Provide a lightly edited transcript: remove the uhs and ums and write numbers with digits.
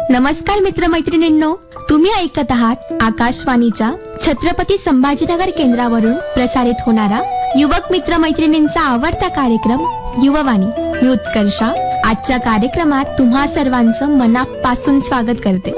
नमस्कार मित्रमैत्रिणींनो, तुम्ही ऐकत आहात आकाशवाणीच्या छत्रपती संभाजीनगर केंद्रावरून प्रसारित होणारा युवक मित्रमैत्रिणींचा आवडता कार्यक्रम युववाणी. मी उत्कर्षा. आजच्या कार्यक्रमात तुम्हा सर्वांचं मनापासून स्वागत करते.